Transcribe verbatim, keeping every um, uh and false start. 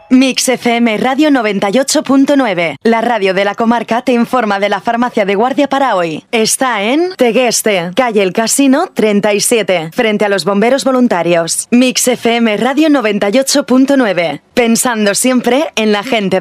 Mix F M Radio noventa y ocho punto nueve. La radio de la comarca te informa de la farmacia de guardia para hoy. Está en Tegueste, calle El Casino treinta y siete, frente a los bomberos voluntarios. Mix F M Radio noventa y ocho punto nueve. Pensando siempre en la gente